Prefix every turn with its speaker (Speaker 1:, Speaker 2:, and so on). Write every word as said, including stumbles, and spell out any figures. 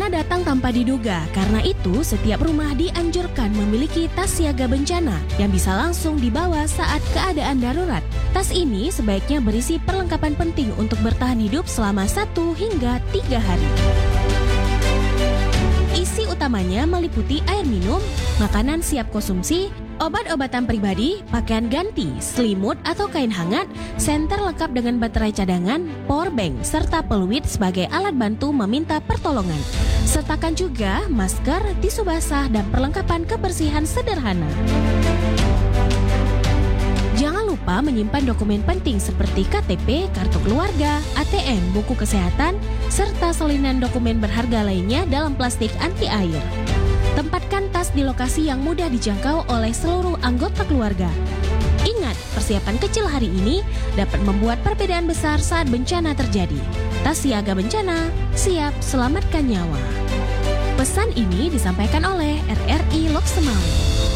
Speaker 1: Bencana datang tanpa diduga, karena itu setiap rumah dianjurkan memiliki tas siaga bencana yang bisa langsung dibawa saat keadaan darurat. Tas ini sebaiknya berisi perlengkapan penting untuk bertahan hidup selama satu hingga tiga hari. Isi utamanya meliputi air minum, makanan siap konsumsi, obat-obatan pribadi, pakaian ganti, selimut atau kain hangat, senter lengkap dengan baterai cadangan, power bank, serta peluit sebagai alat bantu meminta pertolongan. Sertakan juga masker, tisu basah, dan perlengkapan kebersihan sederhana. Jangan lupa menyimpan dokumen penting seperti K T P, kartu keluarga, A T M, buku kesehatan, serta salinan dokumen berharga lainnya dalam plastik anti air. Tempatkan tas di lokasi yang mudah dijangkau oleh seluruh anggota keluarga. Ingat, persiapan kecil hari ini dapat membuat perbedaan besar saat bencana terjadi. Tas siaga bencana, siap selamatkan nyawa. Pesan ini disampaikan oleh R R I Lok Semawe.